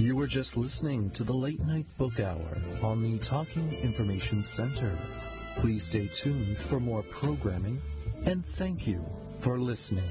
You were just listening to the Late Night Book Hour on the Talking Information Center. Please stay tuned for more programming, and thank you for listening.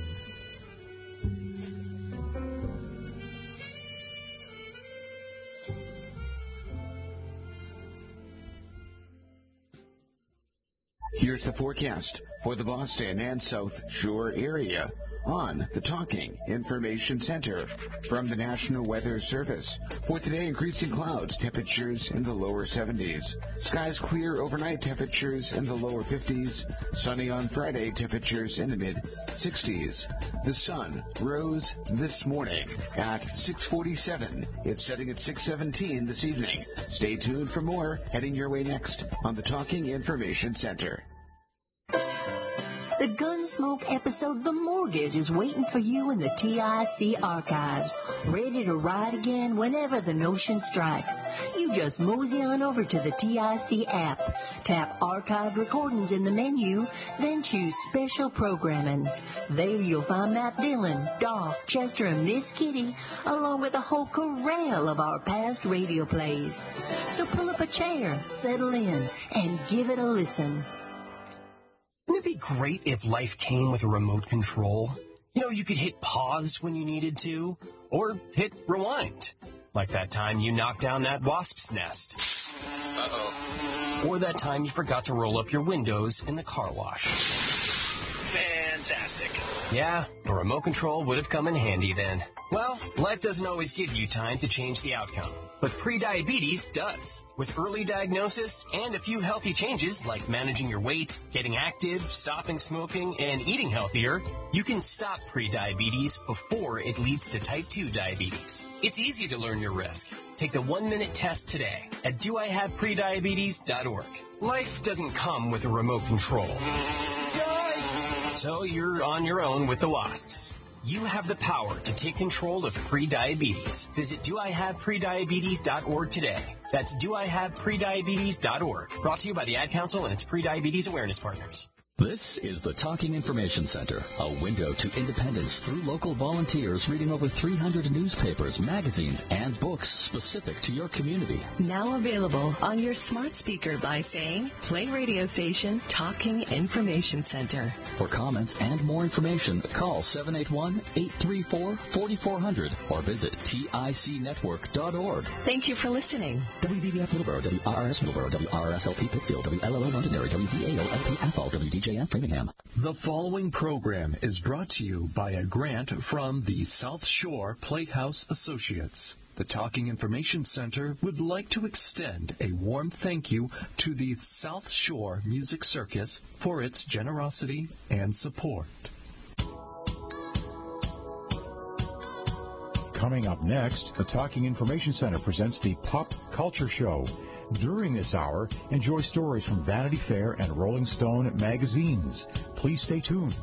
Here's the forecast for the Boston and South Shore area on the Talking Information Center from the National Weather Service. For today, increasing clouds, temperatures in the lower 70s. Skies clear overnight, temperatures in the lower 50s. Sunny on Friday, temperatures in the mid-60s. The sun rose this morning at 6:47. It's setting at 6:17 this evening. Stay tuned for more heading your way next on the Talking Information Center. The Gunsmoke episode The Mortgage is waiting for you in the TIC archives, ready to ride again whenever the notion strikes. You just mosey on over to the TIC app, tap Archived Recordings in the menu, then choose Special Programming. There you'll find Matt Dillon, Doc, Chester, and Miss Kitty, along with a whole corral of our past radio plays. So pull up a chair, settle in, and give it a listen. Wouldn't it be great if life came with a remote control? You know, you could hit pause when you needed to, or hit rewind. Like that time you knocked down that wasp's nest. Uh-oh. Or that time you forgot to roll up your windows in the car wash. Fantastic. Yeah, a remote control would have come in handy then. Well, life doesn't always give you time to change the outcome, but prediabetes does. With early diagnosis and a few healthy changes like managing your weight, getting active, stopping smoking, and eating healthier, you can stop prediabetes before it leads to type 2 diabetes. It's easy to learn your risk. Take the 1-minute test today at doihaveprediabetes.org. Life doesn't come with a remote control. So you're on your own with the wasps. You have the power to take control of prediabetes. Visit doihaveprediabetes.org today. That's doihaveprediabetes.org. Brought to you by the Ad Council and its Prediabetes Awareness Partners. This is the Talking Information Center, a window to independence through local volunteers reading over 300 newspapers, magazines, and books specific to your community. Now available on your smart speaker by saying, play radio station Talking Information Center. For comments and more information, call 781-834-4400 or visit ticnetwork.org. Thank you for listening. WVBF Middleborough, WRS Middleborough, WRSLP Pittsfield, WLLO Londonderry, WVALP Athol, WDJF Framingham. The following program is brought to you by a grant from the South Shore Playhouse Associates. The Talking Information Center would like to extend a warm thank you to the South Shore Music Circus for its generosity and support. Coming up next, the Talking Information Center presents the Pop Culture Show. During this hour, enjoy stories from Vanity Fair and Rolling Stone magazines. Please stay tuned.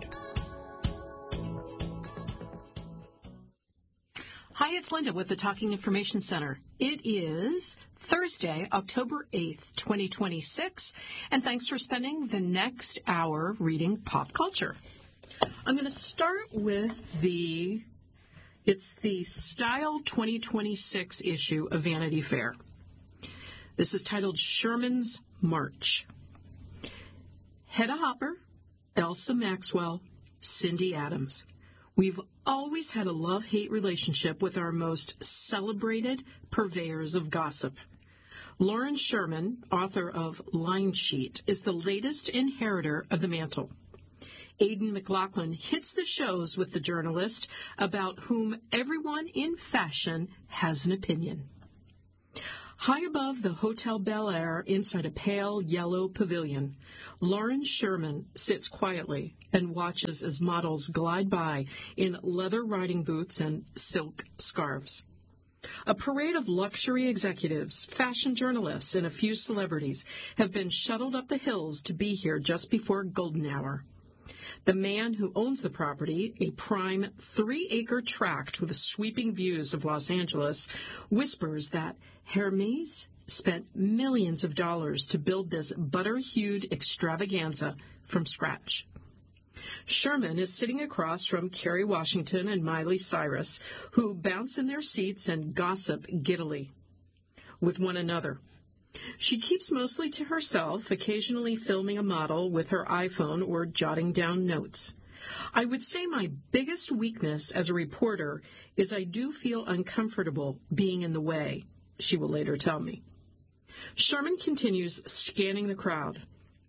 Hi, it's Linda with the Talking Information Center. It is Thursday, October 8th, 2026, and thanks for spending the next hour reading pop culture. I'm going to start with the Style 2026 issue of Vanity Fair. This is titled Sherman's March. Hedda Hopper, Elsa Maxwell, Cindy Adams. We've always had a love-hate relationship with our most celebrated purveyors of gossip. Lauren Sherman, author of Line Sheet, is the latest inheritor of the mantle. Aidan McLaughlin hits the shows with the journalist about whom everyone in fashion has an opinion. High above the Hotel Bel Air, inside a pale yellow pavilion, Lauren Sherman sits quietly and watches as models glide by in leather riding boots and silk scarves. A parade of luxury executives, fashion journalists, and a few celebrities have been shuttled up the hills to be here just before golden hour. The man who owns the property, a prime 3-acre tract with sweeping views of Los Angeles, whispers that Hermes spent millions of dollars to build this butter-hued extravaganza from scratch. Sherman is sitting across from Kerry Washington and Miley Cyrus, who bounce in their seats and gossip giddily with one another. She keeps mostly to herself, occasionally filming a model with her iPhone or jotting down notes. I would say my biggest weakness as a reporter is I do feel uncomfortable being in the way, she will later tell me. Sherman continues scanning the crowd.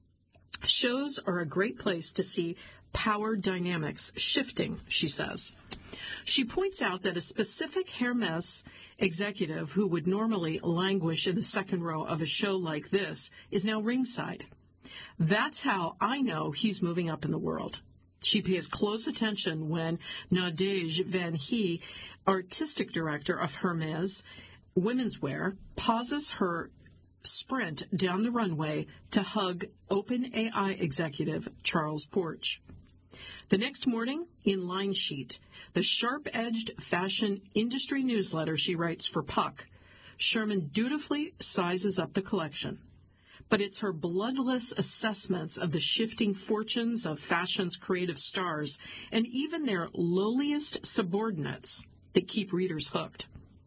Shows are a great place to see power dynamics shifting, she says. She points out that a specific Hermes executive who would normally languish in the second row of a show like this is now ringside. That's how I know he's moving up in the world. She pays close attention when Nadege Van Hee, artistic director of Hermes women's wear, pauses her sprint down the runway to hug OpenAI executive Charles Porch. The next morning, in Line Sheet, the sharp-edged fashion industry newsletter she writes for Puck, Sherman dutifully sizes up the collection. But it's her bloodless assessments of the shifting fortunes of fashion's creative stars and even their lowliest subordinates that keep readers hooked.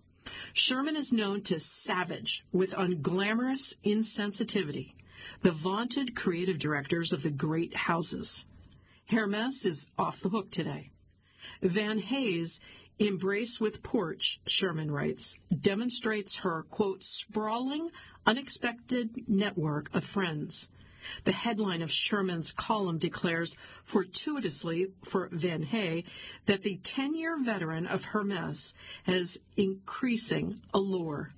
Sherman is known to savage with unglamorous insensitivity the vaunted creative directors of the great houses. Hermes is off the hook today. Van Hee's embrace with Porch, Sherman writes, demonstrates her, quote, sprawling, unexpected network of friends. The headline of Sherman's column declares fortuitously for Van Hee that the 10-year veteran of Hermes has increasing allure.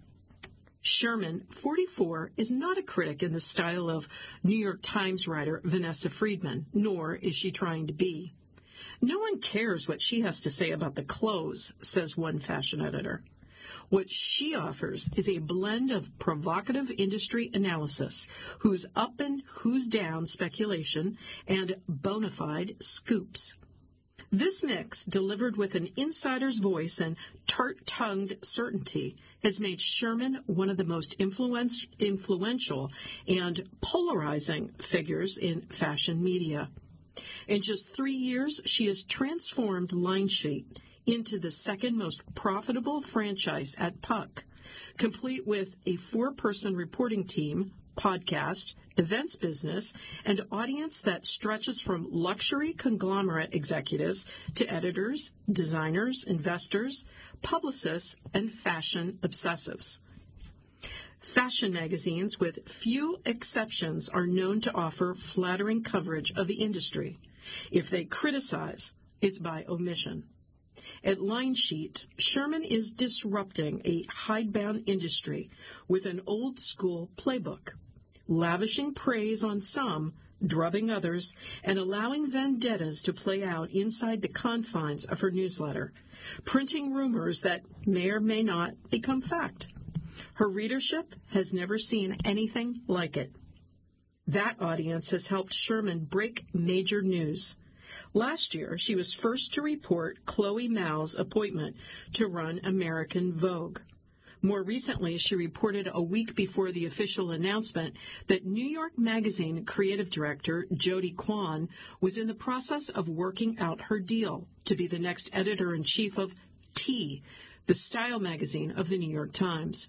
Sherman, 44, is not a critic in the style of New York Times writer Vanessa Friedman, nor is she trying to be. No one cares what she has to say about the clothes, says one fashion editor. What she offers is a blend of provocative industry analysis, who's up and who's down speculation, and bona fide scoops. This mix, delivered with an insider's voice and tart-tongued certainty, has made Sherman one of the most influential and polarizing figures in fashion media. In just 3 years, she has transformed Line Sheet into the second most profitable franchise at Puck, complete with a 4-person reporting team, podcast, events business, and audience that stretches from luxury conglomerate executives to editors, designers, investors, publicists, and fashion obsessives. Fashion magazines, with few exceptions, are known to offer flattering coverage of the industry. If they criticize, it's by omission. At Line Sheet, Sherman is disrupting a hidebound industry with an old-school playbook, lavishing praise on some, drubbing others, and allowing vendettas to play out inside the confines of her newsletter, printing rumors that may or may not become fact. Her readership has never seen anything like it. That audience has helped Sherman break major news. Last year, she was first to report Chloe Mao's appointment to run American Vogue. More recently, she reported a week before the official announcement that New York Magazine creative director Jody Kwan was in the process of working out her deal to be the next editor-in-chief of T, the style magazine of the New York Times.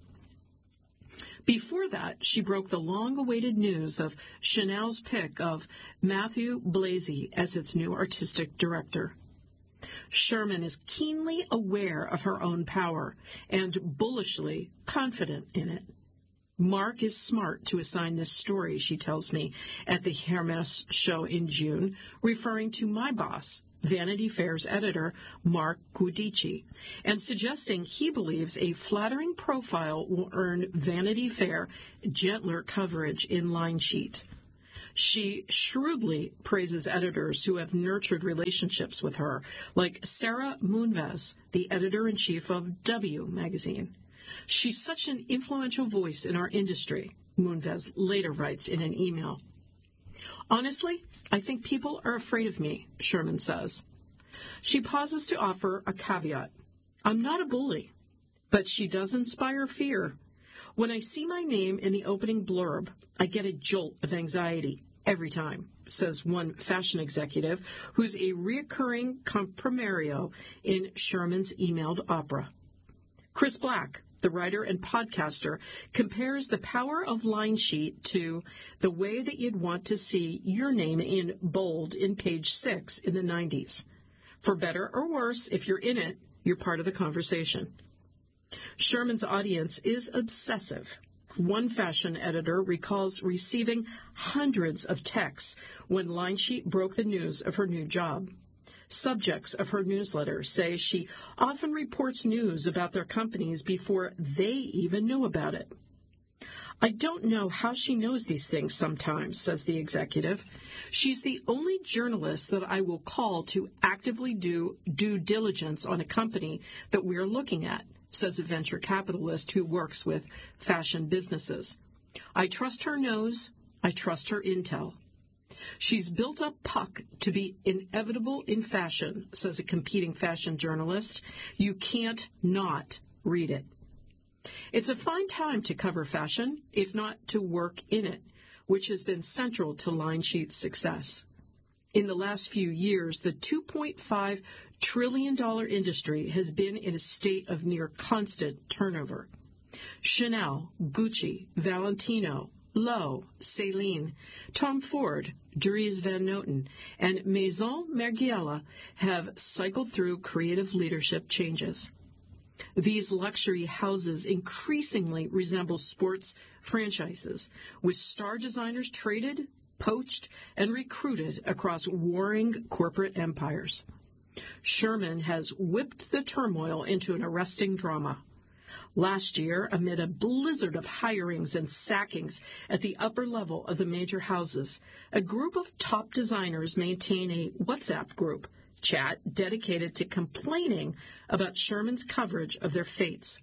Before that, she broke the long-awaited news of Chanel's pick of Matthew Blasey as its new artistic director. Sherman is keenly aware of her own power and bullishly confident in it. Mark is smart to assign this story, she tells me, at the Hermes show in June, referring to my boss, Vanity Fair's editor, Mark Gudici, and suggesting he believes a flattering profile will earn Vanity Fair gentler coverage in Line Sheet. She shrewdly praises editors who have nurtured relationships with her, like Sarah Moonves, the editor-in-chief of W magazine. She's such an influential voice in our industry, Moonves later writes in an email. Honestly, I think people are afraid of me, Sherman says. She pauses to offer a caveat. I'm not a bully, but she does inspire fear. When I see my name in the opening blurb, I get a jolt of anxiety. every time, says one fashion executive who's a reoccurring comprimario in Sherman's emailed opera. Chris Black, the writer and podcaster, compares the power of line sheet to the way that you'd want to see your name in bold in page 6 in the 90s. For better or worse, if you're in it, you're part of the conversation. Sherman's audience is obsessive. One fashion editor recalls receiving hundreds of texts when Line Sheet broke the news of her new job. Subjects of her newsletter say she often reports news about their companies before they even knew about it. I don't know how she knows these things sometimes, says the executive. She's the only journalist that I will call to actively do due diligence on a company that we're looking at, says a venture capitalist who works with fashion businesses. I trust her nose. I trust her intel. She's built up Puck to be inevitable in fashion, says a competing fashion journalist. You can't not read it. It's a fine time to cover fashion, if not to work in it, which has been central to Line Sheet's success. In the last few years, the $2.5 trillion industry has been in a state of near constant turnover. Chanel, Gucci, Valentino, Loewe, Celine, Tom Ford, Dries Van Noten, and Maison Margiela have cycled through creative leadership changes. These luxury houses increasingly resemble sports franchises, with star designers traded, poached, and recruited across warring corporate empires. Sherman has whipped the turmoil into an arresting drama. Last year, amid a blizzard of hirings and sackings at the upper level of the major houses, a group of top designers maintain a WhatsApp group chat dedicated to complaining about Sherman's coverage of their fates.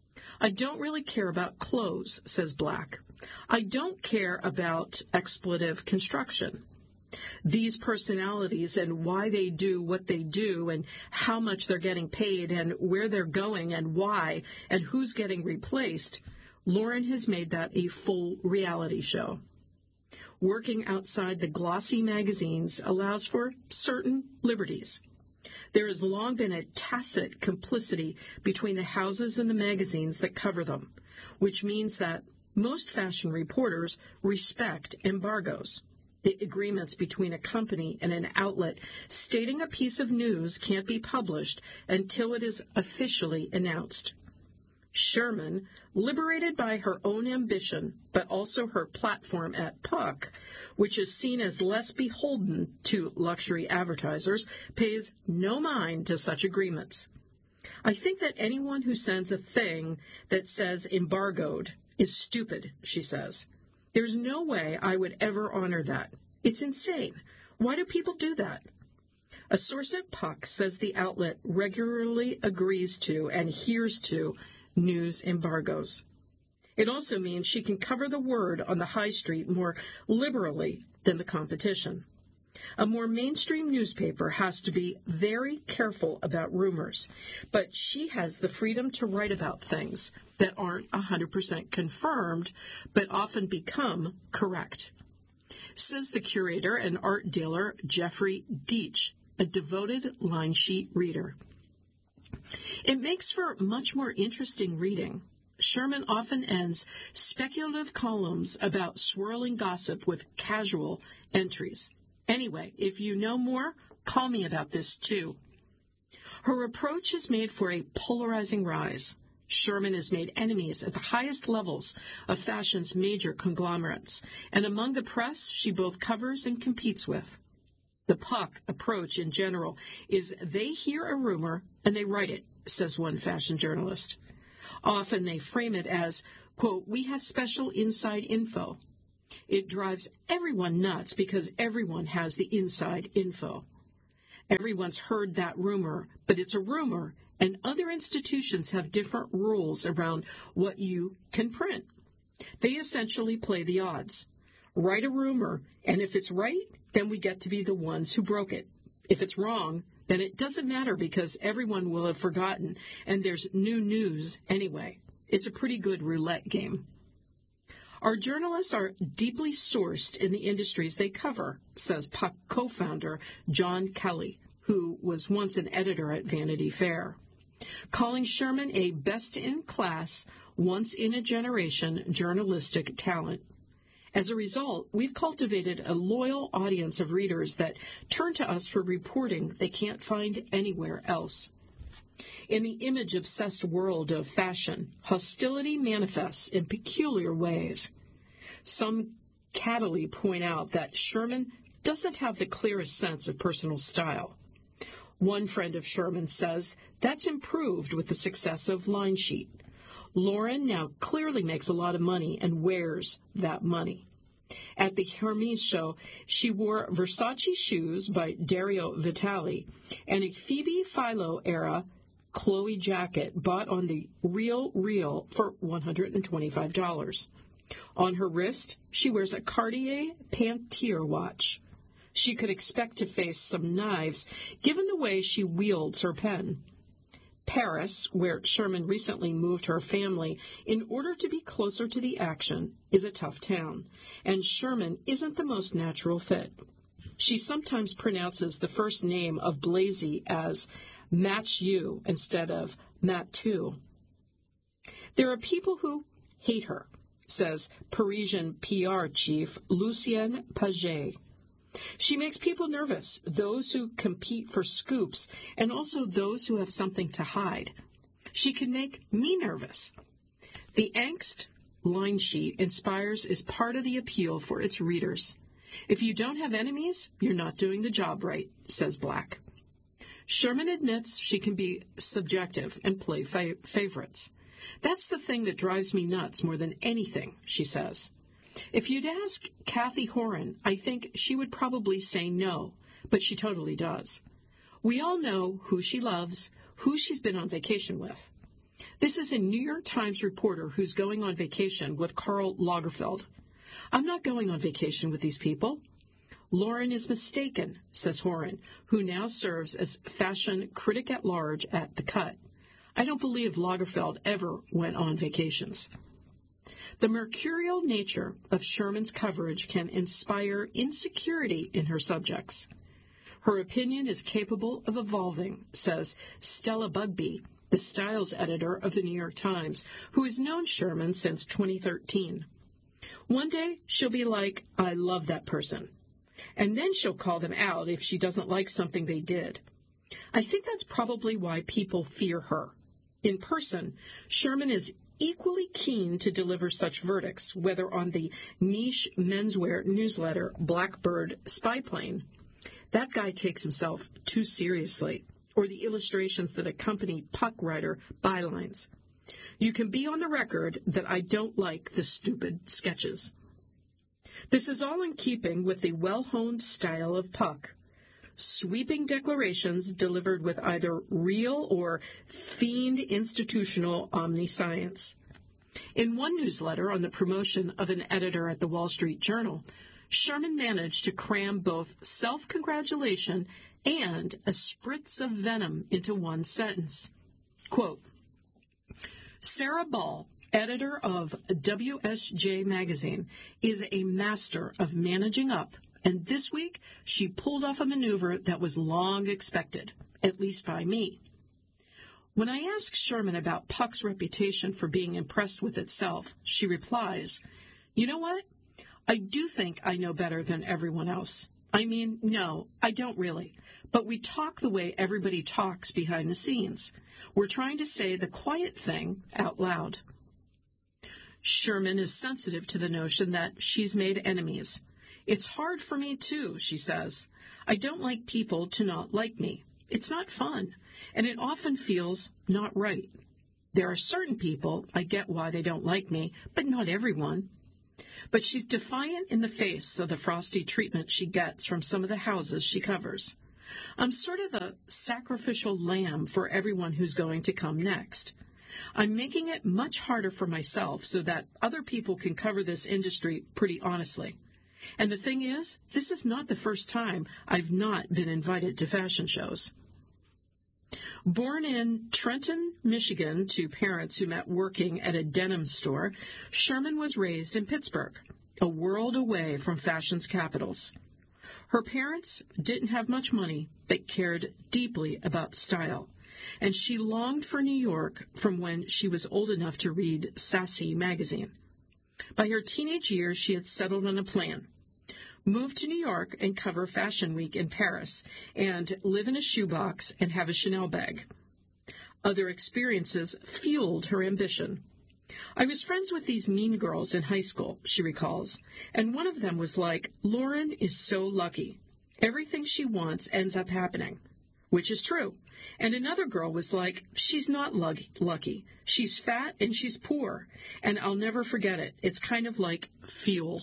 I don't really care about clothes, says Black. I don't care about expletive construction. These personalities and why they do what they do and how much they're getting paid and where they're going and why and who's getting replaced, Lauren has made that a full reality show. Working outside the glossy magazines allows for certain liberties. There has long been a tacit complicity between the houses and the magazines that cover them, which means that most fashion reporters respect embargoes. The agreements between a company and an outlet stating a piece of news can't be published until it is officially announced. Sherman, liberated by her own ambition, but also her platform at Puck, which is seen as less beholden to luxury advertisers, pays no mind to such agreements. I think that anyone who sends a thing that says embargoed is stupid, she says. There's no way I would ever honor that. It's insane. Why do people do that? A source at Puck says the outlet regularly agrees to and adheres to news embargoes. It also means she can cover the word on the high street more liberally than the competition. A more mainstream newspaper has to be very careful about rumors, but she has the freedom to write about things that aren't 100% confirmed, but often become correct, says the curator and art dealer Jeffrey Deitch, a devoted Line Sheet reader. It makes for much more interesting reading. Sherman often ends speculative columns about swirling gossip with casual entries. Anyway, if you know more, call me about this too. Her approach has made for a polarizing rise. Sherman has made enemies at the highest levels of fashion's major conglomerates, and among the press she both covers and competes with. The Puck approach in general is they hear a rumor and they write it, says one fashion journalist. Often they frame it as, quote, we have special inside info. It drives everyone nuts because everyone has the inside info. Everyone's heard that rumor, but it's a rumor, and other institutions have different rules around what you can print. They essentially play the odds. Write a rumor, and if it's right, then we get to be the ones who broke it. If it's wrong, then it doesn't matter because everyone will have forgotten, and there's new news anyway. It's a pretty good roulette game. Our journalists are deeply sourced in the industries they cover, says Puck co-founder John Kelly, who was once an editor at Vanity Fair, calling Sherman a best-in-class, once-in-a-generation journalistic talent. As a result, we've cultivated a loyal audience of readers that turn to us for reporting they can't find anywhere else. In the image-obsessed world of fashion, hostility manifests in peculiar ways. Some cattily point out that Sherman doesn't have the clearest sense of personal style. One friend of Sherman says that's improved with the success of Line Sheet. Lauren now clearly makes a lot of money and wears that money. At the Hermes show, she wore Versace shoes by Dario Vitale and a Phoebe Philo-era Chloe jacket bought on the Real for $125. On her wrist, she wears a Cartier Pantier watch. She could expect to face some knives, given the way she wields her pen. Paris, where Sherman recently moved her family in order to be closer to the action, is a tough town, and Sherman isn't the most natural fit. She sometimes pronounces the first name of Blasey as Matthew instead of Mathieu. There are people who hate her, says Parisian PR chief Lucien Paget. She makes people nervous, those who compete for scoops, and also those who have something to hide. She can make me nervous. The angst Line Sheet inspires is part of the appeal for its readers. If you don't have enemies, you're not doing the job right, says Black. Sherman admits she can be subjective and play favorites. That's the thing that drives me nuts more than anything, she says. If you'd ask Kathy Horan, I think she would probably say no, but she totally does. We all know who she loves, who she's been on vacation with. This is a New York Times reporter who's going on vacation with Karl Lagerfeld. I'm not going on vacation with these people. Lauren is mistaken, says Horan, who now serves as fashion critic at large at The Cut. I don't believe Lagerfeld ever went on vacations. The mercurial nature of Sherman's coverage can inspire insecurity in her subjects. Her opinion is capable of evolving, says Stella Bugbee, the styles editor of the New York Times, who has known Sherman since 2013. One day, she'll be like, I love that person. And then she'll call them out if she doesn't like something they did. I think that's probably why people fear her. In person, Sherman is equally keen to deliver such verdicts, whether on the niche menswear newsletter Blackbird Spyplane. That guy takes himself too seriously, or the illustrations that accompany Puck writer bylines. You can be on the record that I don't like the stupid sketches. This is all in keeping with the well-honed style of Puck. Sweeping declarations delivered with either real or feigned institutional omniscience. In one newsletter on the promotion of an editor at the Wall Street Journal, Sherman managed to cram both self-congratulation and a spritz of venom into one sentence. Quote, Sarah Ball, editor of WSJ Magazine, is a master of managing up, and this week she pulled off a maneuver that was long expected, at least by me. When I ask Sherman about Puck's reputation for being impressed with itself, she replies, You know what? I do think I know better than everyone else. I mean, no, I don't really. But we talk the way everybody talks behind the scenes. We're trying to say the quiet thing out loud. Sherman is sensitive to the notion that she's made enemies. It's hard for me, too, she says. I don't like people to not like me. It's not fun, and it often feels not right. There are certain people, I get why they don't like me, but not everyone. But she's defiant in the face of the frosty treatment she gets from some of the houses she covers. I'm sort of the sacrificial lamb for everyone who's going to come next. I'm making it much harder for myself so that other people can cover this industry pretty honestly. And the thing is, this is not the first time I've not been invited to fashion shows. Born in Trenton, Michigan, to parents who met working at a denim store, Sherman was raised in Pittsburgh, a world away from fashion's capitals. Her parents didn't have much money, but cared deeply about style, and she longed for New York from when she was old enough to read Sassy magazine. By her teenage years, she had settled on a plan: move to New York and cover Fashion Week in Paris, and live in a shoebox and have a Chanel bag. Other experiences fueled her ambition. I was friends with these mean girls in high school, she recalls, and one of them was like, Lauren is so lucky. Everything she wants ends up happening, which is true. And another girl was like, she's not lucky. She's fat and she's poor, and I'll never forget it. It's kind of like fuel.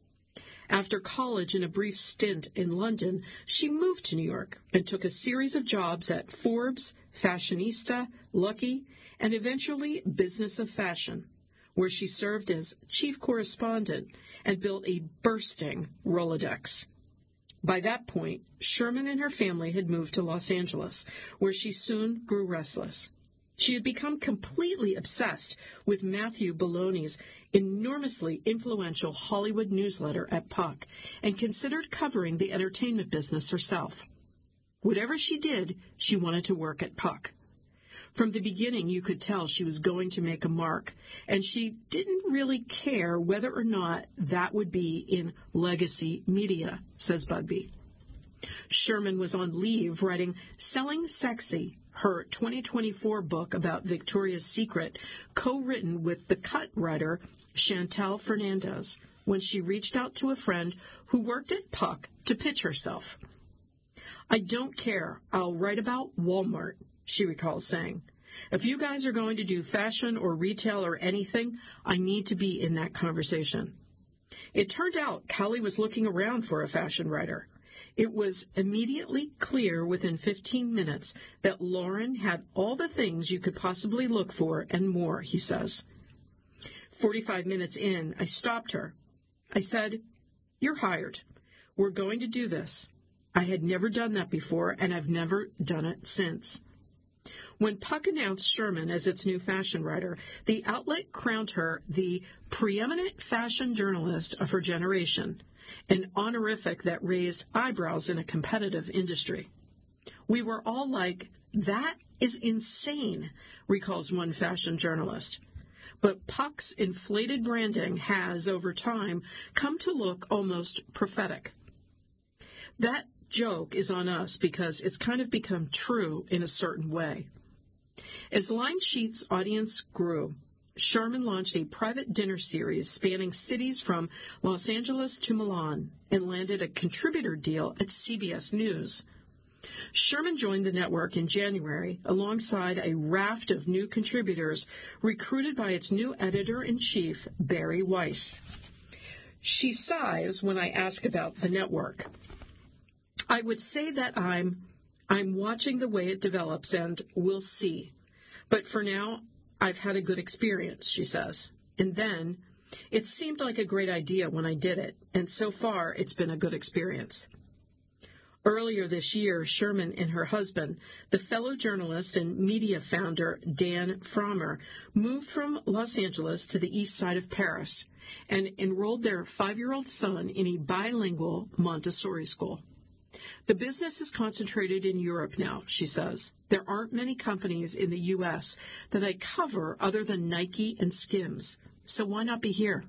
After college and a brief stint in London, she moved to New York and took a series of jobs at Forbes, Fashionista, Lucky, and eventually Business of Fashion, where she served as chief correspondent and built a bursting Rolodex. By that point, Sherman and her family had moved to Los Angeles, where she soon grew restless. She had become completely obsessed with Matthew Belloni's enormously influential Hollywood newsletter at Puck and considered covering the entertainment business herself. Whatever she did, she wanted to work at Puck. From the beginning, you could tell she was going to make a mark, and she didn't really care whether or not that would be in legacy media, says Bugbee. Sherman was on leave writing Selling Sexy, her 2024 book about Victoria's Secret, co-written with the Cut writer Chantal Fernandez, when she reached out to a friend who worked at Puck to pitch herself. I don't care. I'll write about Walmart, she recalls saying. If you guys are going to do fashion or retail or anything, I need to be in that conversation. It turned out Callie was looking around for a fashion writer. It was immediately clear within 15 minutes that Lauren had all the things you could possibly look for and more, he says. 45 minutes in, I stopped her. I said, "You're hired. We're going to do this." I had never done that before, and I've never done it since. When Puck announced Sherman as its new fashion writer, the outlet crowned her the preeminent fashion journalist of her generation, an honorific that raised eyebrows in a competitive industry. We were all like, that is insane, recalls one fashion journalist. But Puck's inflated branding has, over time, come to look almost prophetic. That joke is on us because it's kind of become true in a certain way. As Line Sheet's audience grew, Sherman launched a private dinner series spanning cities from Los Angeles to Milan and landed a contributor deal at CBS News. Sherman joined the network in January alongside a raft of new contributors recruited by its new editor-in-chief, Barry Weiss. She sighs when I ask about the network. I would say that I'm watching the way it develops, and we'll see. But for now, I've had a good experience, she says. And then, it seemed like a great idea when I did it, and so far it's been a good experience. Earlier this year, Sherman and her husband, the fellow journalist and media founder Dan Frommer, moved from Los Angeles to the east side of Paris and enrolled their 5-year-old son in a bilingual Montessori school. The business is concentrated in Europe now, she says. There aren't many companies in the U.S. that I cover other than Nike and Skims, so why not be here?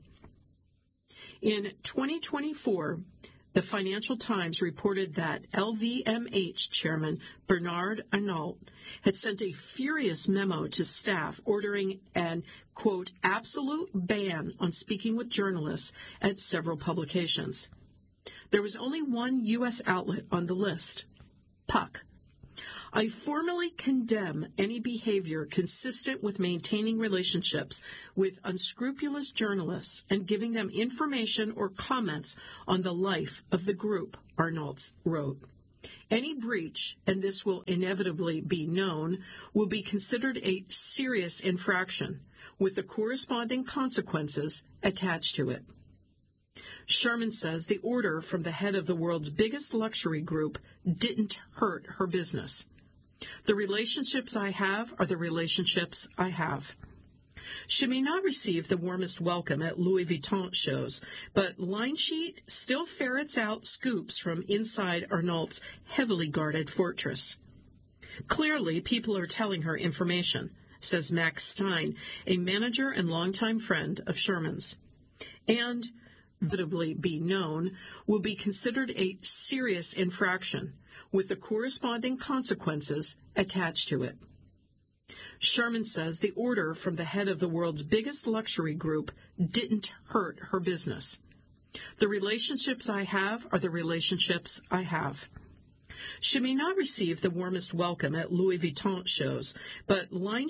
In 2024, the Financial Times reported that LVMH chairman Bernard Arnault had sent a furious memo to staff ordering an, quote, absolute ban on speaking with journalists at several publications. There was only one U.S. outlet on the list, Puck. I formally condemn any behavior consistent with maintaining relationships with unscrupulous journalists and giving them information or comments on the life of the group, Arnault wrote. Any breach, and this will inevitably be known, will be considered a serious infraction, with the corresponding consequences attached to it. Sherman says the order from the head of the world's biggest luxury group didn't hurt her business. The relationships I have are the relationships I have. She may not receive the warmest welcome at Louis Vuitton shows, but Line Sheet still ferrets out scoops from inside Arnault's heavily guarded fortress. Clearly, people are telling her information, says Max Stein, a manager and longtime friend of Sherman's. And, inevitably be known, will be considered a serious infraction, with the corresponding consequences attached to it. Sherman says the order from the head of the world's biggest luxury group didn't hurt her business. The relationships I have are the relationships I have. She may not receive the warmest welcome at Louis Vuitton shows, but Line